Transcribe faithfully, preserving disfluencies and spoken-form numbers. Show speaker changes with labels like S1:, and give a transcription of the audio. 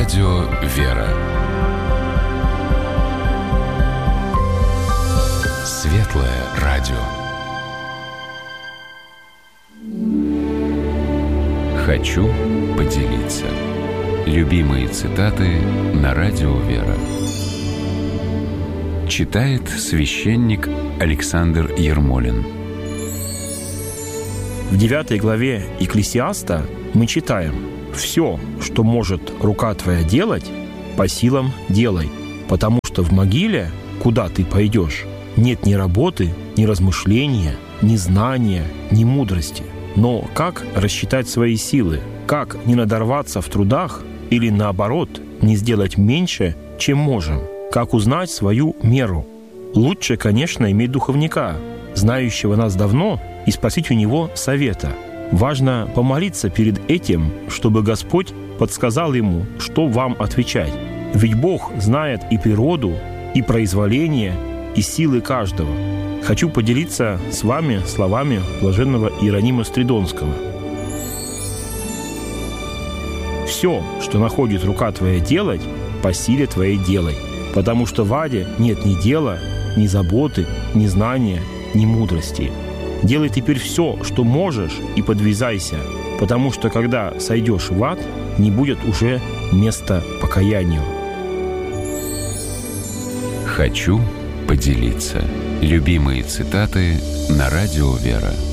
S1: Радио «Вера». Светлое радио. Хочу поделиться. Любимые цитаты на Радио «Вера». Читает священник Александр Ермолин.
S2: В девятой главе Екклесиаста мы читаем: «Все, что может рука твоя делать, по силам делай, потому что в могиле, куда ты пойдешь, нет ни работы, ни размышления, ни знания, ни мудрости». Но как рассчитать свои силы? Как не надорваться в трудах или, наоборот, не сделать меньше, чем можем? Как узнать свою меру? Лучше, конечно, иметь духовника, знающего нас давно, и спросить у него совета. Важно помолиться перед этим, чтобы Господь подсказал ему, что вам отвечать. Ведь Бог знает и природу, и произволение, и силы каждого. Хочу поделиться с вами словами блаженного Иеронима Стридонского. «Все, что находит рука твоя делать, по силе твоей делай, потому что в аде нет ни дела, ни заботы, ни знания, ни мудрости. Делай теперь все, что можешь, и подвязайся, потому что, когда сойдешь в ад, не будет уже места покаянию».
S1: Хочу поделиться. Любимые цитаты на Радио «Вера».